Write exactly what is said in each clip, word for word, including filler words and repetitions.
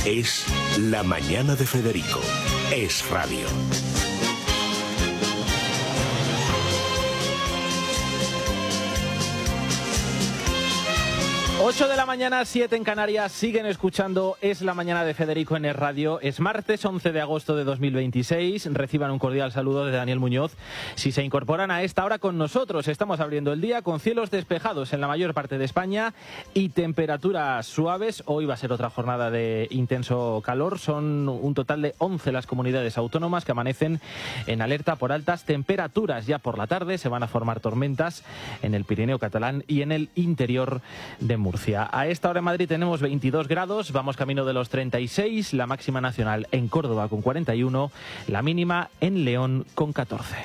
Es La Mañana de Federico. Es radio. ocho de la mañana, siete en Canarias, siguen escuchando Es la Mañana de Federico en Es Radio. Es martes once de agosto de dos mil veintiséis. Reciban un cordial saludo de Daniel Muñoz. Si se incorporan a esta hora con nosotros, estamos abriendo el día con cielos despejados en la mayor parte de España y temperaturas suaves. Hoy va a ser otra jornada de intenso calor. Son un total de once las comunidades autónomas que amanecen en alerta por altas temperaturas. Ya por la tarde se van a formar tormentas en el Pirineo catalán y en el interior de Murcia. A esta hora en Madrid tenemos veintidós grados, vamos camino de los treinta y seis, la máxima nacional en Córdoba con cuarenta y uno, la mínima en León con catorce.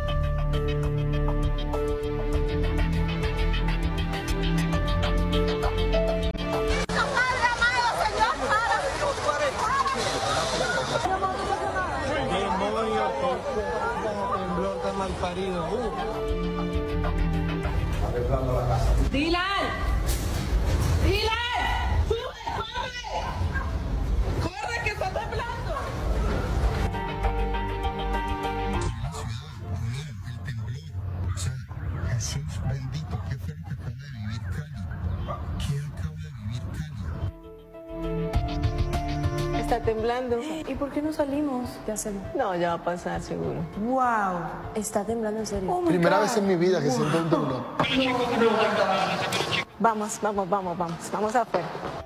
¡Dylan! ¡Dylan! ¡Sube! ¡Corre! ¡Corre que está temblando! El temblor, o sea, Jesús bendito, qué feo que acaba de vivir Cali. ¿Qué acaba de vivir Cali? Está temblando. ¿Y por qué no salimos? ¿Qué hacemos? No, ya va a pasar seguro. ¡Wow! Está temblando en serio. Oh Primera God. vez en mi vida que wow. siento un temblor. Vamos, vamos, vamos, vamos. Vamos afuera.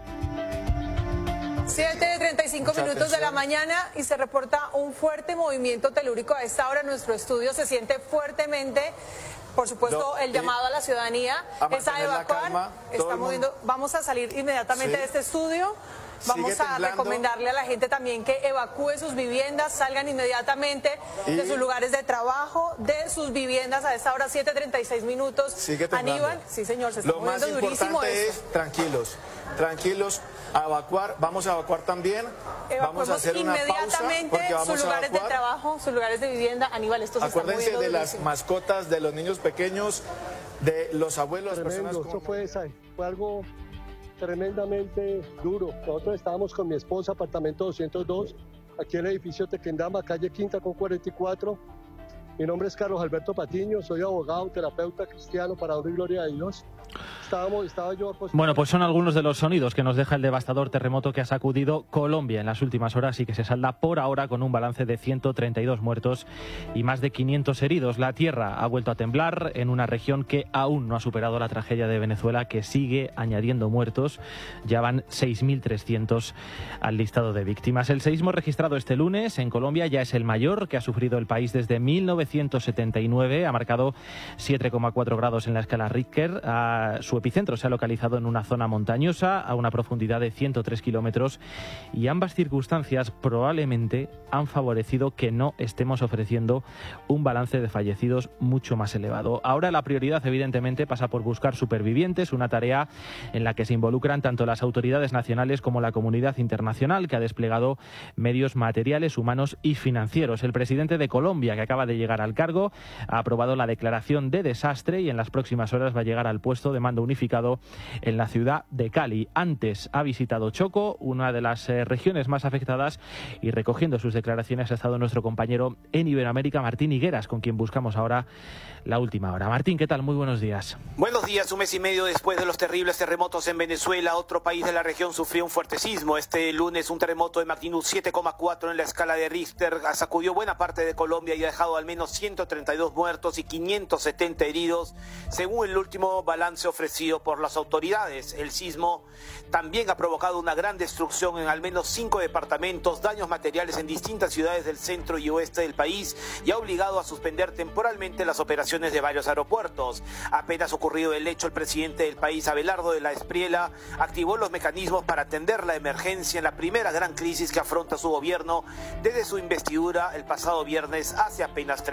siete de treinta y cinco minutos de la mañana y se reporta un fuerte movimiento telúrico. A esta hora nuestro estudio se siente fuertemente. Por supuesto, no, el llamado eh, a la ciudadanía a es a evacuar. Calma, está moviendo. Vamos a salir inmediatamente sí. de este estudio. Vamos a recomendarle a la gente también que evacúe sus viviendas, salgan inmediatamente y de sus lugares de trabajo, de sus viviendas a esta hora, siete treinta y seis minutos. Sigue temblando. Aníbal, sí señor, se está Lo moviendo más durísimo importante esto. es tranquilos, tranquilos, a evacuar, vamos a evacuar también. Vamos a hacer una pausa porque vamos sus lugares a evacuar. de trabajo, sus lugares de vivienda. Aníbal, esto se Acuérdense está moviendo de durísimo. las mascotas, de los niños pequeños, de los abuelos, Tremendo, personas esto como... fue, fue algo tremendamente duro. Nosotros estábamos con mi esposa, apartamento doscientos dos, aquí en el edificio Tequendama, calle Quinta con cuarenta y cuatro. Mi nombre es Carlos Alberto Patiño, soy abogado, terapeuta cristiano, para honra y gloria a Dios. Estábamos, estaba yo pues... Bueno, pues son algunos de los sonidos que nos deja el devastador terremoto que ha sacudido Colombia en las últimas horas y que se salda por ahora con un balance de ciento treinta y dos muertos y más de quinientos heridos. La tierra ha vuelto a temblar en una región que aún no ha superado la tragedia de Venezuela, que sigue añadiendo muertos. Ya van seis mil trescientos al listado de víctimas. El seísmo registrado este lunes en Colombia ya es el mayor que ha sufrido el país desde mil novecientos setenta y nueve. Ha marcado siete coma cuatro grados en la escala Richter. Ha Su epicentro se ha localizado en una zona montañosa a una profundidad de ciento tres kilómetros y ambas circunstancias probablemente han favorecido que no estemos ofreciendo un balance de fallecidos mucho más elevado. Ahora la prioridad evidentemente pasa por buscar supervivientes, una tarea en la que se involucran tanto las autoridades nacionales como la comunidad internacional, que ha desplegado medios materiales, humanos y financieros. El presidente de Colombia, que acaba de llegar al cargo, ha aprobado la declaración de desastre y en las próximas horas va a llegar al puesto de mando unificado en la ciudad de Cali. Antes ha visitado Chocó, una de las eh, regiones más afectadas, y recogiendo sus declaraciones ha estado nuestro compañero en Iberoamérica, Martín Higueras, con quien buscamos ahora la última hora. Martín, ¿qué tal? Muy buenos días. Buenos días. Un mes y medio después de los terribles terremotos en Venezuela, otro país de la región sufrió un fuerte sismo. Este lunes un terremoto de magnitud siete coma cuatro en la escala de Richter sacudió buena parte de Colombia y ha dejado al menos ciento treinta y dos muertos y quinientos setenta heridos, según el último balance ofrecido por las autoridades. El sismo también ha provocado una gran destrucción en al menos cinco departamentos, daños materiales en distintas ciudades del centro y oeste del país y ha obligado a suspender temporalmente las operaciones de varios aeropuertos. Apenas ocurrido el hecho, el presidente del país, Abelardo de la Espriella, activó los mecanismos para atender la emergencia en la primera gran crisis que afronta su gobierno desde su investidura el pasado viernes hace apenas tres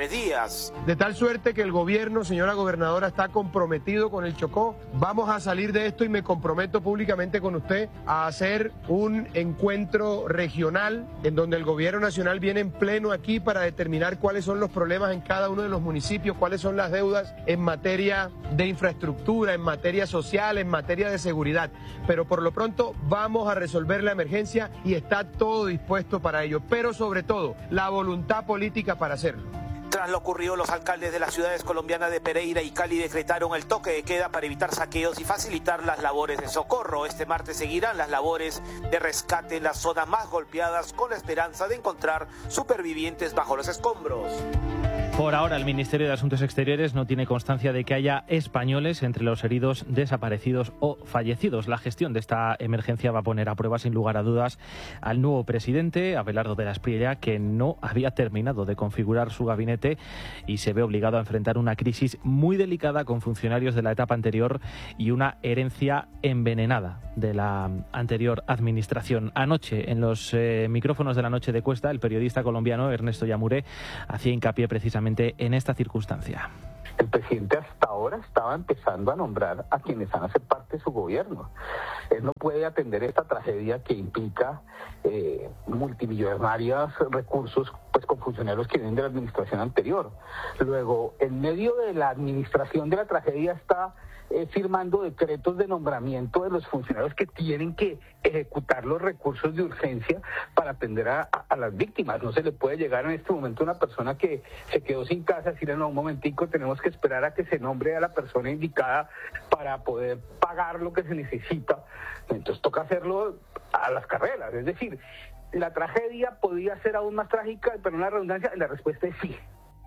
tres días. De tal suerte que el gobierno, señora gobernadora, está comprometido con el Chocó. Vamos a salir de esto y me comprometo públicamente con usted a hacer un encuentro regional en donde el gobierno nacional viene en pleno aquí para determinar cuáles son los problemas en cada uno de los municipios, cuáles son las deudas en materia de infraestructura, en materia social, en materia de seguridad. Pero por lo pronto vamos a resolver la emergencia y está todo dispuesto para ello, pero sobre todo la voluntad política para hacerlo. Tras lo ocurrido, los alcaldes de las ciudades colombianas de Pereira y Cali decretaron el toque de queda para evitar saqueos y facilitar las labores de socorro. Este martes seguirán las labores de rescate en las zonas más golpeadas con la esperanza de encontrar supervivientes bajo los escombros. Por ahora, el Ministerio de Asuntos Exteriores no tiene constancia de que haya españoles entre los heridos, desaparecidos o fallecidos. La gestión de esta emergencia va a poner a prueba, sin lugar a dudas, al nuevo presidente, Abelardo de la Espriella, que no había terminado de configurar su gabinete y se ve obligado a enfrentar una crisis muy delicada con funcionarios de la etapa anterior y una herencia envenenada de la anterior administración. Anoche, en los eh, micrófonos de La Noche de Cuesta, el periodista colombiano Ernesto Yamuré hacía hincapié precisamente en esta circunstancia. El presidente hasta ahora estaba empezando a nombrar a quienes van a ser parte de su gobierno. Él no puede atender esta tragedia que implica eh, multimillonarios recursos pues con funcionarios que vienen de la administración anterior. Luego, en medio de la administración de la tragedia está eh, firmando decretos de nombramiento de los funcionarios que tienen que ejecutar los recursos de urgencia para atender a, a, a las víctimas. No se le puede llegar en este momento a una persona que se quedó sin casa, decirle, no, un momentico, tenemos que esperar a que se nombre a la persona indicada para poder pagar lo que se necesita. Entonces toca hacerlo a las carreras. Es decir, la tragedia podía ser aún más trágica, pero una redundancia, la respuesta es sí.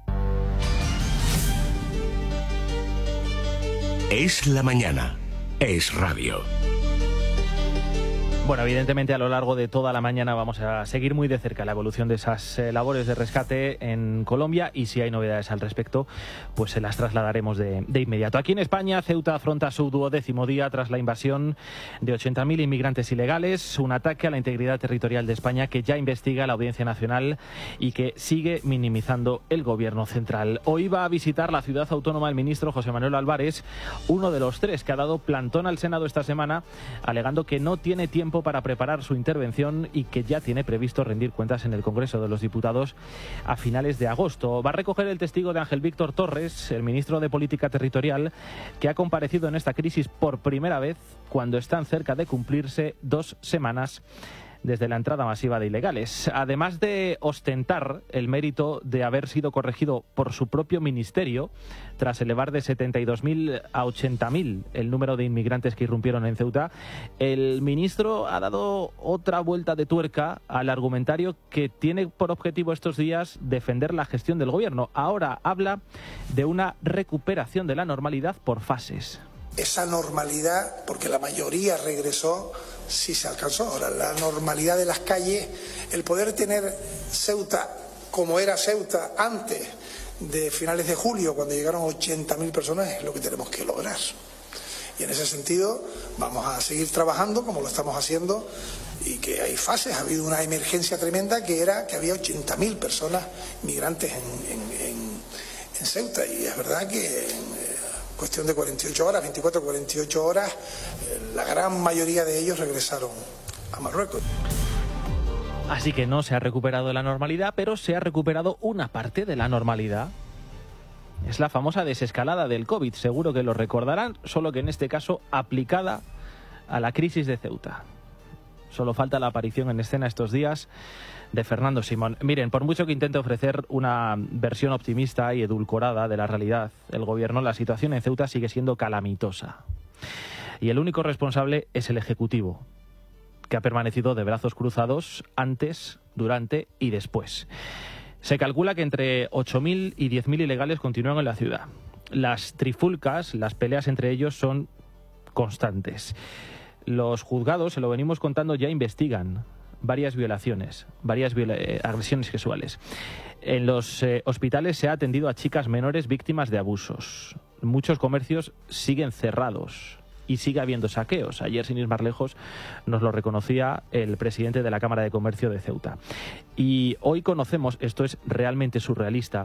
Es la mañana. Es radio. Bueno, evidentemente a lo largo de toda la mañana vamos a seguir muy de cerca la evolución de esas eh, labores de rescate en Colombia y si hay novedades al respecto, pues se las trasladaremos de, de inmediato. Aquí en España, Ceuta afronta su duodécimo día tras la invasión de ochenta mil inmigrantes ilegales, un ataque a la integridad territorial de España que ya investiga la Audiencia Nacional y que sigue minimizando el Gobierno central. Hoy va a visitar la ciudad autónoma el ministro José Manuel Álvarez, uno de los tres que ha dado plantón al Senado esta semana, alegando que no tiene tiempo para preparar su intervención y que ya tiene previsto rendir cuentas en el Congreso de los Diputados a finales de agosto. Va a recoger el testigo de Ángel Víctor Torres, el ministro de Política Territorial, que ha comparecido en esta crisis por primera vez cuando están cerca de cumplirse dos semanas desde la entrada masiva de ilegales. Además de ostentar el mérito de haber sido corregido por su propio ministerio, tras elevar de setenta y dos mil a ochenta mil el número de inmigrantes que irrumpieron en Ceuta, el ministro ha dado otra vuelta de tuerca al argumentario que tiene por objetivo estos días defender la gestión del gobierno. Ahora habla de una recuperación de la normalidad por fases. Esa normalidad, porque la mayoría regresó, sí se alcanzó. Ahora, la normalidad de las calles, el poder tener Ceuta como era Ceuta antes de finales de julio, cuando llegaron ochenta mil personas, es lo que tenemos que lograr. Y en ese sentido vamos a seguir trabajando como lo estamos haciendo, y que hay fases. Ha habido una emergencia tremenda que era que había ochenta mil personas migrantes en, en, en, en Ceuta, y es verdad que en cuestión de cuarenta y ocho horas, veinticuatro, cuarenta y ocho horas, la gran mayoría de ellos regresaron a Marruecos. Así que no se ha recuperado la normalidad, pero se ha recuperado una parte de la normalidad. Es la famosa desescalada del COVID, seguro que lo recordarán, solo que en este caso aplicada a la crisis de Ceuta. Solo falta la aparición en escena estos días de Fernando Simón. Miren, por mucho que intente ofrecer una versión optimista y edulcorada de la realidad, el gobierno, la situación en Ceuta sigue siendo calamitosa. Y el único responsable es el Ejecutivo, que ha permanecido de brazos cruzados antes, durante y después. Se calcula que entre ocho mil y diez mil ilegales continúan en la ciudad. Las trifulcas, las peleas entre ellos son constantes. Los juzgados, se lo venimos contando, ya investigan varias violaciones, varias viola eh, agresiones sexuales. En los eh, hospitales se ha atendido a chicas menores víctimas de abusos. Muchos comercios siguen cerrados y sigue habiendo saqueos. Ayer, sin ir más lejos, nos lo reconocía el presidente de la Cámara de Comercio de Ceuta. Y hoy conocemos, esto es realmente surrealista,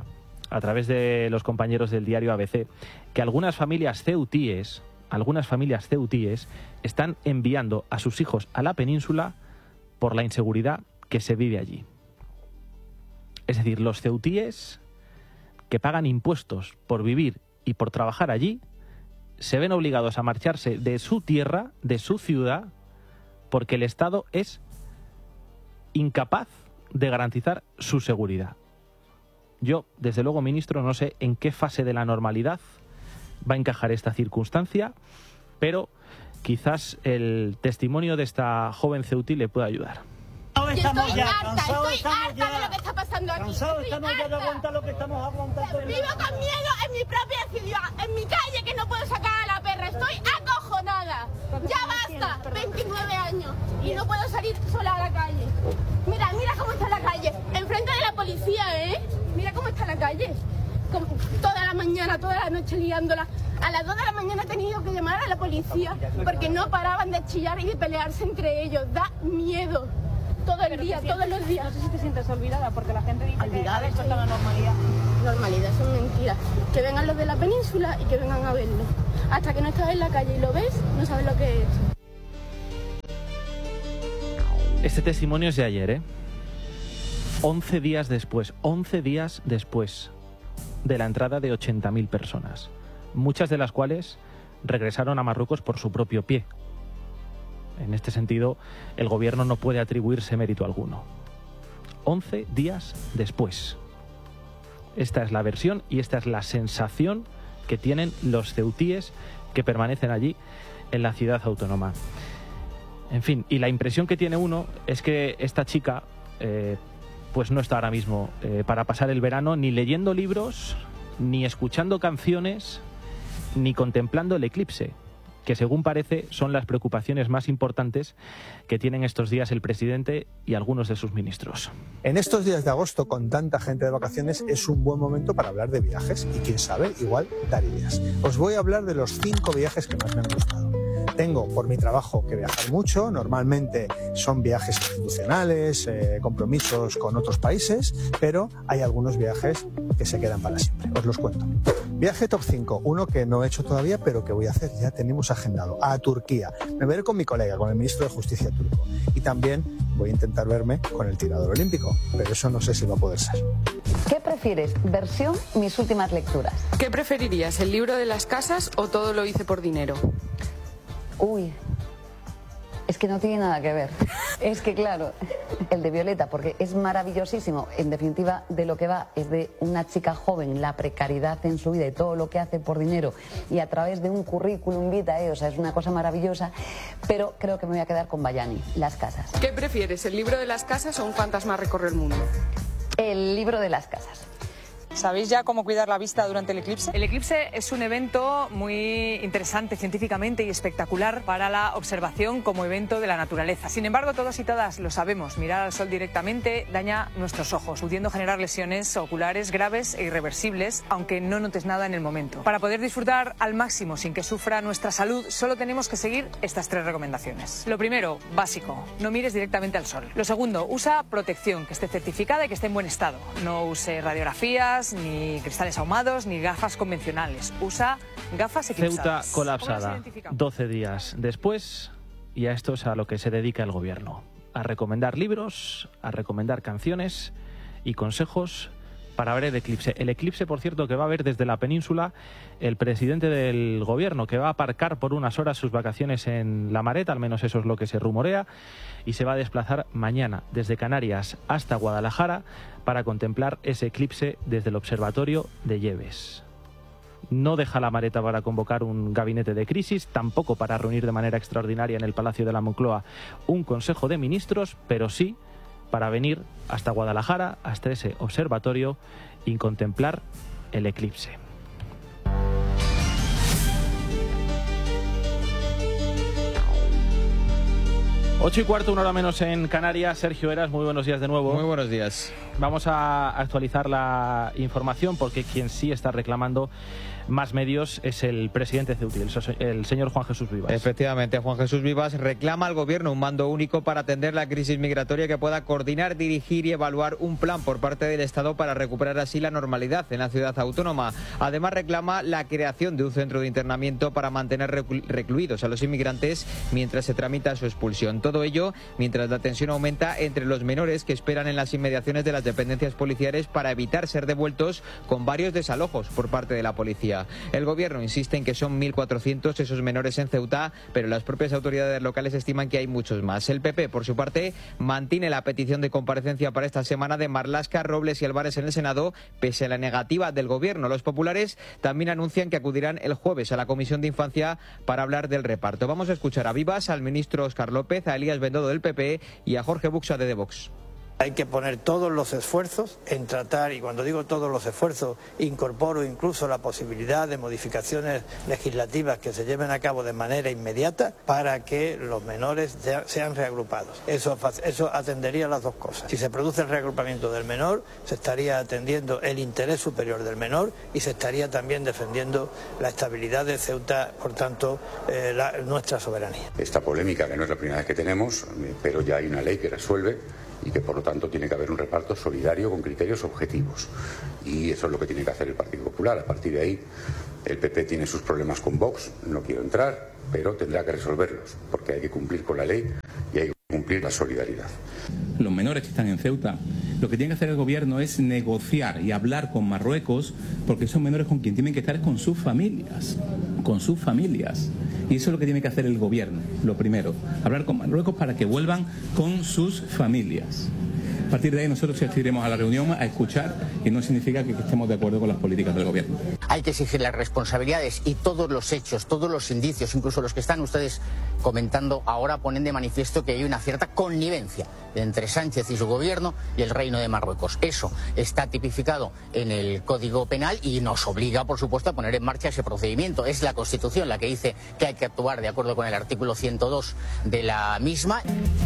a través de los compañeros del diario A B C, que algunas familias ceutíes, algunas familias ceutíes están enviando a sus hijos a la península por la inseguridad que se vive allí. Es decir, los ceutíes que pagan impuestos por vivir y por trabajar allí se ven obligados a marcharse de su tierra, de su ciudad, porque el Estado es incapaz de garantizar su seguridad. Yo, desde luego, ministro, no sé en qué fase de la normalidad va a encajar esta circunstancia, pero quizás el testimonio de esta joven ceutí le pueda ayudar. Estamos ya, harta, estoy harta de lo que está pasando aquí. Cansado, estamos ya de aguantar lo que estamos aguantando. Vivo con miedo en mi propia ciudad, en mi calle, que no puedo sacar a la perra. Estoy acojonada. Ya basta, veintinueve años y no puedo salir sola a la calle. Mira, mira cómo está la calle, enfrente de la policía, ¿eh? Mira cómo está la calle. Como toda la mañana, toda la noche liándola. A las dos de la mañana he tenido que llamar a la policía porque no paraban de chillar y de pelearse entre ellos. Da miedo. Todo el día, todos los días. No sé si te sientes olvidada, porque la gente dice olvidada, que esto está la normalidad. Normalidad, son mentiras. Que vengan los de la península y que vengan a verlo. Hasta que no estás en la calle y lo ves, no sabes lo que es. Este testimonio es de ayer, ¿eh? once días después, once días después de la entrada de ochenta mil personas, muchas de las cuales regresaron a Marruecos por su propio pie. En este sentido, el gobierno no puede atribuirse mérito alguno. once días después. Esta es la versión y esta es la sensación que tienen los ceutíes que permanecen allí en la ciudad autónoma. En fin, y la impresión que tiene uno es que esta chica eh, pues no está ahora mismo eh, para pasar el verano ni leyendo libros, ni escuchando canciones, ni contemplando el eclipse, que según parece son las preocupaciones más importantes que tienen estos días el presidente y algunos de sus ministros. En estos días de agosto, con tanta gente de vacaciones, es un buen momento para hablar de viajes y, quién sabe, igual dar ideas. Os voy a hablar de los cinco viajes que más me han gustado. Tengo por mi trabajo que viajar mucho, normalmente son viajes institucionales, eh, compromisos con otros países, pero hay algunos viajes que se quedan para siempre. Os los cuento. Viaje top cinco, uno que no he hecho todavía, pero que voy a hacer, ya tenemos agendado, a Turquía. Me veré con mi colega, con el ministro de Justicia turco. Y también voy a intentar verme con el tirador olímpico, pero eso no sé si va a poder ser. ¿Qué prefieres? Versión Mis últimas lecturas. ¿Qué preferirías, el libro de las casas o Todo lo hice por dinero? Uy, es que no tiene nada que ver. Es que claro, el de Violeta, porque es maravillosísimo. En definitiva, de lo que va es de una chica joven, la precariedad en su vida y todo lo que hace por dinero y a través de un currículum vitae, o sea, es una cosa maravillosa. Pero creo que me voy a quedar con Bayani, Las casas. ¿Qué prefieres, el libro de las casas o Un fantasma recorre el mundo? El libro de las casas. ¿Sabéis ya cómo cuidar la vista durante el eclipse? El eclipse es un evento muy interesante científicamente y espectacular para la observación como evento de la naturaleza. Sin embargo, todos y todas lo sabemos, mirar al sol directamente daña nuestros ojos, pudiendo generar lesiones oculares graves e irreversibles, aunque no notes nada en el momento. Para poder disfrutar al máximo sin que sufra nuestra salud, solo tenemos que seguir estas tres recomendaciones. Lo primero, básico, no mires directamente al sol. Lo segundo, usa protección que esté certificada y que esté en buen estado. No use radiografías, ni cristales ahumados, ni gafas convencionales. Usa gafas eclipsadas. Ceuta colapsada. doce días después, y a esto es a lo que se dedica el gobierno. A recomendar libros, a recomendar canciones y consejos para ver el eclipse. El eclipse, por cierto, que va a ver desde la península el presidente del gobierno, que va a aparcar por unas horas sus vacaciones en La Mareta, al menos eso es lo que se rumorea, y se va a desplazar mañana desde Canarias hasta Guadalajara para contemplar ese eclipse desde el observatorio de Lleves. No deja La Mareta para convocar un gabinete de crisis, tampoco para reunir de manera extraordinaria en el Palacio de la Moncloa un Consejo de Ministros, pero sí para venir hasta Guadalajara, hasta ese observatorio y contemplar el eclipse. Ocho y cuarto, una hora menos en Canarias. Sergio Eras, muy buenos días de nuevo. Muy buenos días. Vamos a actualizar la información porque quien sí está reclamando más medios es el presidente Ceuti, el señor Juan Jesús Vivas. Efectivamente, Juan Jesús Vivas reclama al gobierno un mando único para atender la crisis migratoria que pueda coordinar, dirigir y evaluar un plan por parte del Estado para recuperar así la normalidad en la ciudad autónoma. Además reclama la creación de un centro de internamiento para mantener recluidos a los inmigrantes mientras se tramita su expulsión. Todo ello mientras la tensión aumenta entre los menores que esperan en las inmediaciones de las dependencias policiales para evitar ser devueltos, con varios desalojos por parte de la policía. El gobierno insiste en que son mil cuatrocientos esos menores en Ceuta, pero las propias autoridades locales estiman que hay muchos más. El P P, por su parte, mantiene la petición de comparecencia para esta semana de Marlaska, Robles y Álvarez en el Senado, pese a la negativa del gobierno. Los populares también anuncian que acudirán el jueves a la Comisión de Infancia para hablar del reparto. Vamos a escuchar a Vivas, al ministro Óscar López, a Elías Bendodo del P P y a Jorge Buxo de Vox. Hay que poner todos los esfuerzos en tratar, y cuando digo todos los esfuerzos, incorporo incluso la posibilidad de modificaciones legislativas que se lleven a cabo de manera inmediata para que los menores sean reagrupados. Eso, eso atendería las dos cosas. Si se produce el reagrupamiento del menor, se estaría atendiendo el interés superior del menor y se estaría también defendiendo la estabilidad de Ceuta, por tanto, eh, la, nuestra soberanía. Esta polémica, que no es la primera vez que tenemos, pero ya hay una ley que resuelve, y que por lo tanto tiene que haber un reparto solidario con criterios objetivos, y eso es lo que tiene que hacer el Partido Popular. A partir de ahí el P P tiene sus problemas con Vox, no quiero entrar, pero tendrá que resolverlos porque hay que cumplir con la ley y hay que cumplir la solidaridad. Los menores que están en Ceuta, lo que tiene que hacer el gobierno es negociar y hablar con Marruecos, porque esos menores con quien tienen que estar es con sus familias, con sus familias. Y eso es lo que tiene que hacer el gobierno, lo primero, hablar con Marruecos para que vuelvan con sus familias. A partir de ahí nosotros asistiremos a la reunión a escuchar, y no significa que estemos de acuerdo con las políticas del gobierno. Hay que exigir las responsabilidades y todos los hechos, todos los indicios, incluso los que están ustedes comentando ahora, ponen de manifiesto que hay una cierta connivencia entre Sánchez y su gobierno y el Reino de Marruecos. Eso está tipificado en el Código Penal y nos obliga, por supuesto, a poner en marcha ese procedimiento. Es la Constitución la que dice que hay que actuar de acuerdo con el artículo ciento dos de la misma.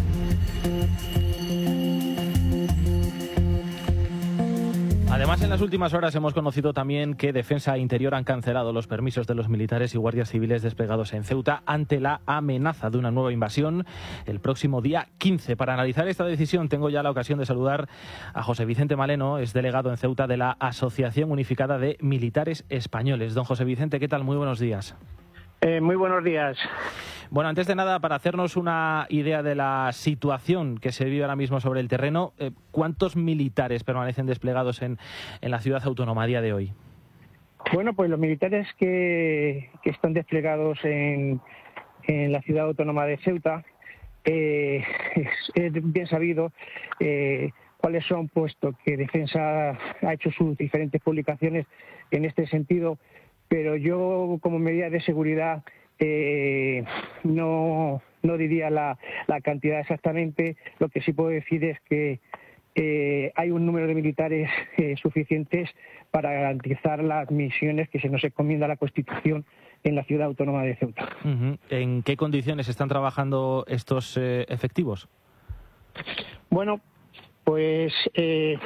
Además, en las últimas horas hemos conocido también que Defensa e Interior han cancelado los permisos de los militares y guardias civiles desplegados en Ceuta ante la amenaza de una nueva invasión el próximo día quince. Para analizar esta decisión tengo ya la ocasión de saludar a José Vicente Maleno, es delegado en Ceuta de la Asociación Unificada de Militares Españoles. Don José Vicente, ¿qué tal? Muy buenos días. Eh, muy buenos días. Bueno, antes de nada, para hacernos una idea de la situación que se vive ahora mismo sobre el terreno, eh, ¿cuántos militares permanecen desplegados en, en la ciudad autónoma a día de hoy? Bueno, pues los militares que, que están desplegados en, en la ciudad autónoma de Ceuta, eh, es, es bien sabido eh, cuáles son, puesto que Defensa ha hecho sus diferentes publicaciones en este sentido, pero yo, como medida de seguridad, Eh, no, no diría la, la cantidad exactamente. Lo que sí puedo decir es que eh, hay un número de militares eh, suficientes para garantizar las misiones que se nos encomienda la Constitución en la ciudad autónoma de Ceuta. Uh-huh. ¿En qué condiciones están trabajando estos eh, efectivos? Bueno, pues eh,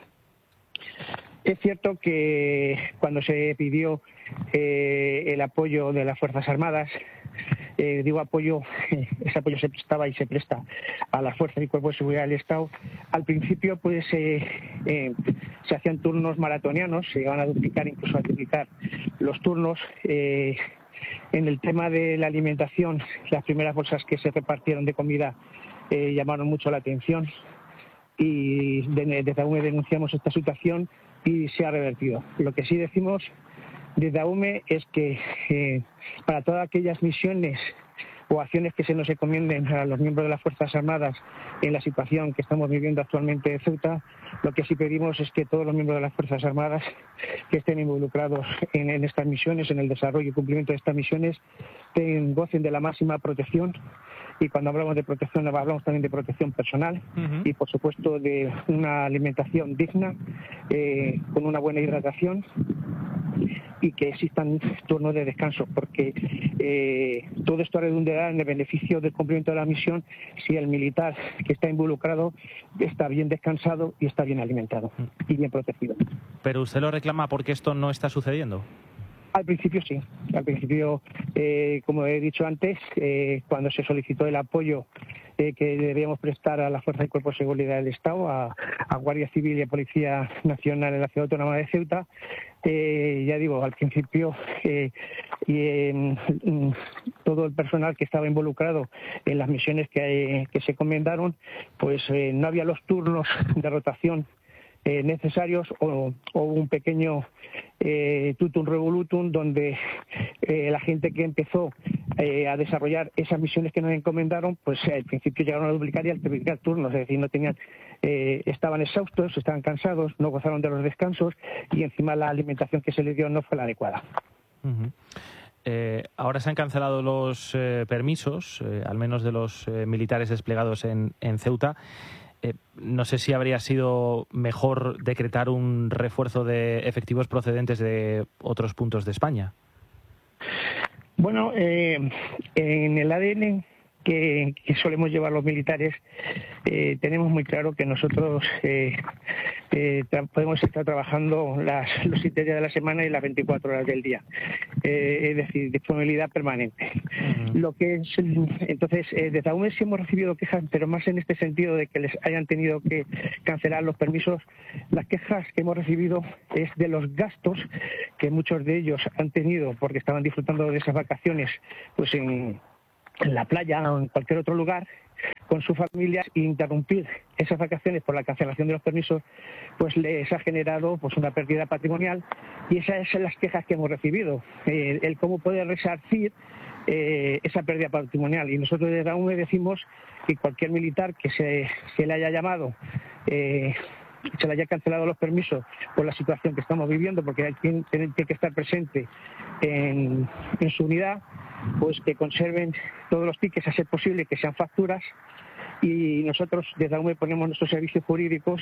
es cierto que cuando se pidió eh, el apoyo de las Fuerzas Armadas, eh, digo apoyo, eh, ese apoyo se prestaba y se presta a las Fuerzas y Cuerpos de Seguridad del Estado. Al principio pues eh, eh, se hacían turnos maratonianos, se iban a duplicar, incluso a triplicar los turnos. Eh, en el tema de la alimentación, las primeras bolsas que se repartieron de comida eh, llamaron mucho la atención, y desde A U M E denunciamos esta situación y se ha revertido. Lo que sí decimos desde A U M E es que eh, para todas aquellas misiones o acciones que se nos encomienden a los miembros de las Fuerzas Armadas en la situación que estamos viviendo actualmente en Ceuta, lo que sí pedimos es que todos los miembros de las Fuerzas Armadas que estén involucrados en, en estas misiones, en el desarrollo y cumplimiento de estas misiones, ten, gocen de la máxima protección. Y cuando hablamos de protección, hablamos también de protección personal, uh-huh, y, por supuesto, de una alimentación digna, eh, con una buena hidratación, y que existan turnos de descanso, porque eh, todo esto redundará en el beneficio del cumplimiento de la misión si el militar que está involucrado está bien descansado y está bien alimentado y bien protegido. ¿Pero usted lo reclama porque esto no está sucediendo? Al principio sí. Al principio, eh, como he dicho antes, eh, cuando se solicitó el apoyo eh, que debíamos prestar a la Fuerza y Cuerpo de Seguridad del Estado, a, a Guardia Civil y a Policía Nacional en la Ciudad Autónoma de Ceuta, eh, ya digo, al principio eh, y, eh, todo el personal que estaba involucrado en las misiones que, que se encomendaron, pues eh, no había los turnos de rotación Eh, necesarios o, o un pequeño eh, tutum revolutum donde eh, la gente que empezó eh, a desarrollar esas misiones que nos encomendaron, pues eh, al principio llegaron a duplicar y a triplicar turnos, es decir, no tenían, eh, estaban exhaustos, estaban cansados, no gozaron de los descansos y encima la alimentación que se les dio no fue la adecuada. Uh-huh. Eh, ahora se han cancelado los eh, permisos, eh, al menos de los eh, militares desplegados en, en Ceuta. Eh, no sé si habría sido mejor decretar un refuerzo de efectivos procedentes de otros puntos de España. Bueno, eh, en el A D N que, que solemos llevar los militares, eh, tenemos muy claro que nosotros eh, eh, podemos estar trabajando las, los siete días de la semana y las veinticuatro horas del día. Eh, es decir, disponibilidad permanente. Uh-huh. Lo que es, entonces, eh, desde A U M E sí hemos recibido quejas, pero más en este sentido de que les hayan tenido que cancelar los permisos. Las quejas que hemos recibido es de los gastos que muchos de ellos han tenido porque estaban disfrutando de esas vacaciones, pues en en la playa o en cualquier otro lugar con sus familias, e interrumpir esas vacaciones por la cancelación de los permisos pues les ha generado pues una pérdida patrimonial, y esas son las quejas que hemos recibido, eh, el cómo poder resarcir eh, esa pérdida patrimonial. Y nosotros desde A U M E decimos que cualquier militar que se, se le haya llamado eh, se le haya cancelado los permisos por la situación que estamos viviendo, porque hay quien tiene que estar presente en, en su unidad, pues que conserven todos los tickets a ser posible, que sean facturas, y nosotros desde A U M E ponemos nuestros servicios jurídicos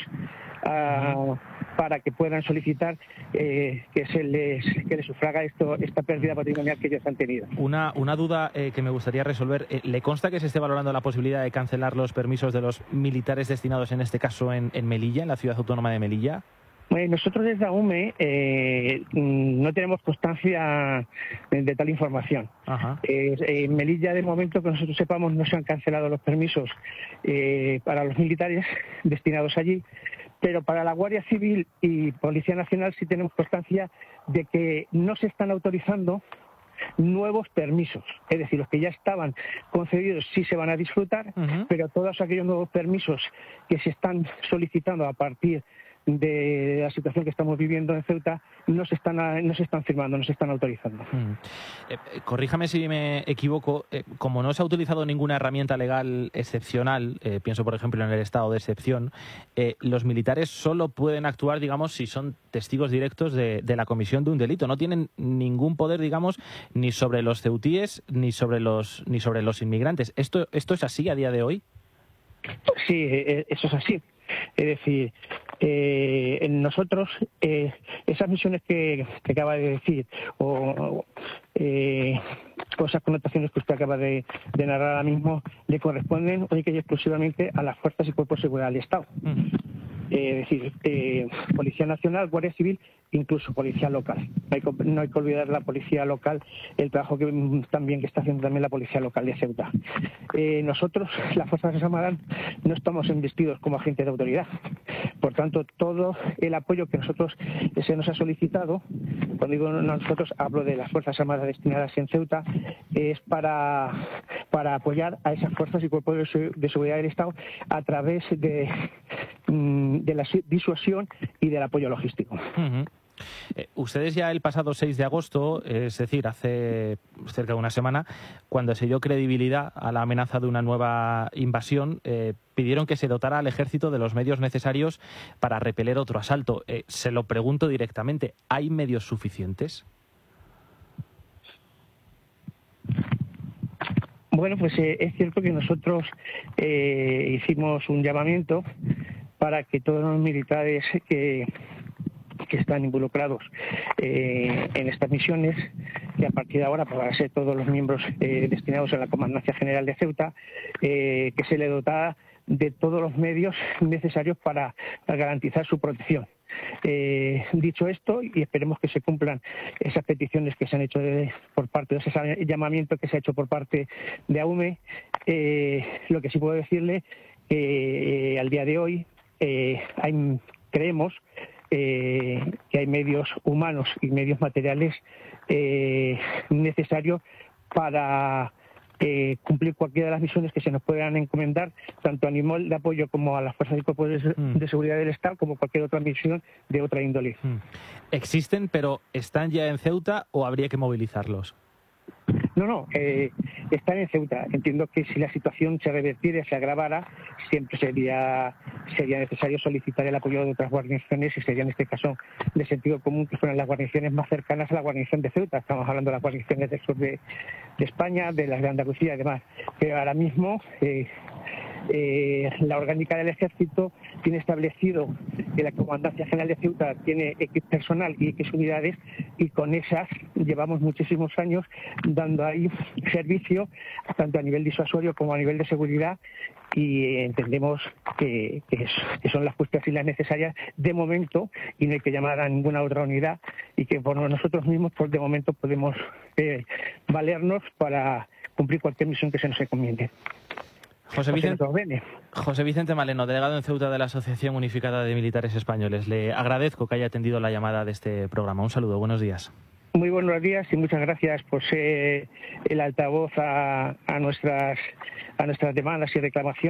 uh, para que puedan solicitar eh, que se les que les sufraga esto esta pérdida patrimonial que ellos han tenido. Una, una duda eh, que me gustaría resolver. Eh, ¿Le consta que se esté valorando la posibilidad de cancelar los permisos de los militares destinados, en este caso en, en Melilla, en la ciudad autónoma de Melilla? Bueno, nosotros desde A U M E eh, no tenemos constancia de, de tal información. Eh, en Melilla, de momento, que nosotros sepamos, no se han cancelado los permisos eh, para los militares destinados allí, pero para la Guardia Civil y Policía Nacional sí tenemos constancia de que no se están autorizando nuevos permisos. Es decir, los que ya estaban concedidos sí se van a disfrutar, uh-huh. pero todos aquellos nuevos permisos que se están solicitando a partir de la situación que estamos viviendo en Ceuta no se están no se están firmando, no se están autorizando. Mm. Eh, corríjame si me equivoco, eh, como no se ha utilizado ninguna herramienta legal excepcional, eh, pienso por ejemplo en el estado de excepción, eh, los militares solo pueden actuar, digamos, si son testigos directos de, de la comisión de un delito. No tienen ningún poder, digamos, ni sobre los ceutíes ni sobre los ni sobre los inmigrantes. ¿Esto, esto es así a día de hoy? Sí, eso es así. Es decir, eh, nosotros, eh, esas misiones que, que acaba de decir, o eh, esas connotaciones que usted acaba de, de narrar ahora mismo, le corresponden única y exclusivamente a las fuerzas y cuerpos de seguridad del Estado. Mm. Eh, es decir, eh, Policía Nacional, Guardia Civil, incluso Policía Local. No hay, que, no hay que olvidar la Policía Local, el trabajo que también que está haciendo también la Policía Local de Ceuta. Eh, nosotros, las Fuerzas Armadas, no estamos investidos como agentes de autoridad. Por tanto, todo el apoyo que nosotros se nos ha solicitado, cuando digo nosotros, hablo de las Fuerzas Armadas destinadas en Ceuta, es para, para apoyar a esas fuerzas y cuerpos de, de seguridad del Estado a través de, de la disuasión y del apoyo logístico. Uh-huh. Eh, ustedes ya el pasado seis de agosto, es decir, hace cerca de una semana, cuando se dio credibilidad a la amenaza de una nueva invasión, eh, pidieron que se dotara al ejército de los medios necesarios para repeler otro asalto. Eh, se lo pregunto directamente, ¿hay medios suficientes? Bueno, pues eh, es cierto que nosotros eh, hicimos un llamamiento para que todos los militares que que están involucrados eh, en estas misiones, y a partir de ahora pues, van a ser todos los miembros eh, destinados a la Comandancia General de Ceuta, eh, que se le dotará de todos los medios necesarios para, para garantizar su protección. Eh, dicho esto, y esperemos que se cumplan esas peticiones que se han hecho de, por parte de ese llamamiento que se ha hecho por parte de A U M E, eh, lo que sí puedo decirle que eh, al día de hoy eh, hay, creemos eh, que hay medios humanos y medios materiales eh, necesarios para Eh, cumplir cualquiera de las misiones que se nos puedan encomendar, tanto a nivel de apoyo como a las fuerzas y cuerpos de, mm. de seguridad del Estado, como cualquier otra misión de otra índole. Mm. ¿Existen, pero están ya en Ceuta o habría que movilizarlos? No, no, eh, están en Ceuta. Entiendo que si la situación se revertiera, se agravara, siempre sería sería necesario solicitar el apoyo de otras guarniciones, y sería en este caso de sentido común que fueran las guarniciones más cercanas a la guarnición de Ceuta. Estamos hablando de las guarniciones del sur de, de España, de las de Andalucía y demás. Pero ahora mismo eh, eh, la orgánica del Ejército tiene establecido que la Comandancia General de Ceuta tiene X personal y X unidades, y con esas llevamos muchísimos años dando ahí servicio, tanto a nivel disuasorio como a nivel de seguridad, y entendemos que, que, es, que son las justas y las necesarias de momento, y no hay que llamar a ninguna otra unidad, y que por nosotros mismos pues de momento podemos eh, valernos para cumplir cualquier misión que se nos encomiende. José Vicente, José Vicente Maleno, delegado en Ceuta de la Asociación Unificada de Militares Españoles. Le agradezco que haya atendido la llamada de este programa. Un saludo, buenos días. Muy buenos días y muchas gracias por ser el altavoz a, a nuestras a nuestras demandas y reclamaciones.